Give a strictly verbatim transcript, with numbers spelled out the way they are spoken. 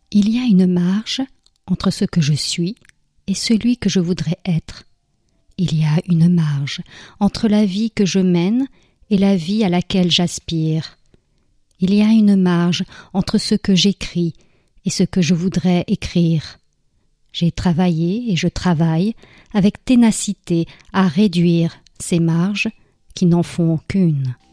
Il y a une marge entre ce que je suis et celui que je voudrais être. Il y a une marge entre la vie que je mène et la vie à laquelle j'aspire. Il y a une marge entre ce que j'écris et ce que je voudrais écrire. J'ai travaillé et je travaille avec ténacité à réduire ces marges qui n'en font aucune.